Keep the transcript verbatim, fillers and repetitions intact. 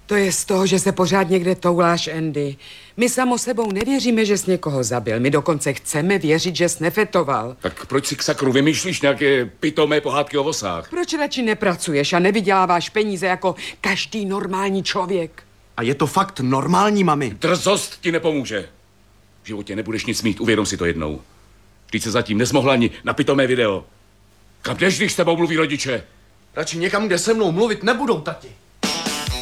To je z toho, že se pořád někde touláš, Andy. My samo sebou nevěříme, že jsi někoho zabil. My dokonce chceme věřit, že jsi nefetoval. Tak proč si k sakru vymýšlíš nějaké pitomé pohádky o vosách? Proč radši nepracuješ a nevyděláváš peníze jako každý normální člověk? A je to fakt normální, mami. Drzost ti nepomůže. V životě nebudeš nic mít, uvědom si to jednou. Vždyť se zatím nezmohla ani na pitomé video. Kam jdeš, když s tebou mluví rodiče? Radši někam, kde se mnou mluvit nebudou, tati.